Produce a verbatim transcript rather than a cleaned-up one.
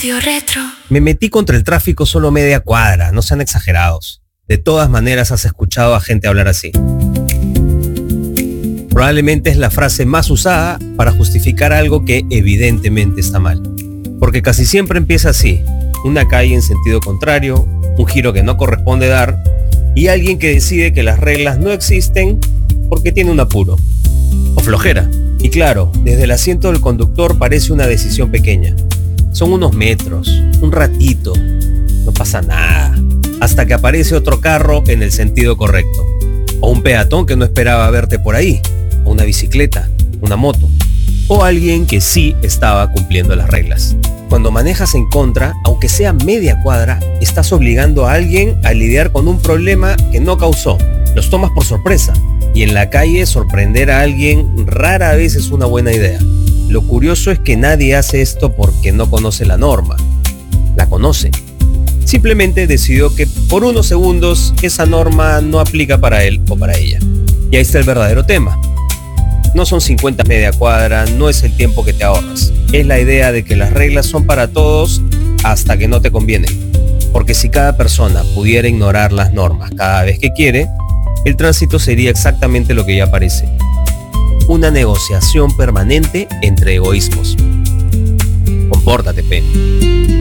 Radio Retro. Me metí contra el tráfico solo media cuadra, no sean exagerados. De todas maneras has escuchado a gente hablar así. Probablemente es la frase más usada para justificar algo que evidentemente está mal. Porque casi siempre empieza así: una calle en sentido contrario, un giro que no corresponde dar y alguien que decide que las reglas no existen porque tiene un apuro o flojera. Y claro, desde el asiento del conductor parece una decisión pequeña. Son unos metros, un ratito, no pasa nada, hasta que aparece otro carro en el sentido correcto, o un peatón que no esperaba verte por ahí, o una bicicleta, una moto, o alguien que sí estaba cumpliendo las reglas. Cuando manejas en contra, aunque sea media cuadra, estás obligando a alguien a lidiar con un problema que no causó. Los tomas por sorpresa, y en la calle sorprender a alguien rara vez es una buena idea. Lo curioso es que nadie hace esto porque no conoce la norma. La conoce. Simplemente decidió que por unos segundos esa norma no aplica para él o para ella. Y ahí está el verdadero tema. No son cincuenta media cuadra, no es el tiempo que te ahorras. Es la idea de que las reglas son para todos hasta que no te convienen. Porque si cada persona pudiera ignorar las normas cada vez que quiere, el tránsito sería exactamente lo que ya parece: una negociación permanente entre egoísmos. Compórtate, pe.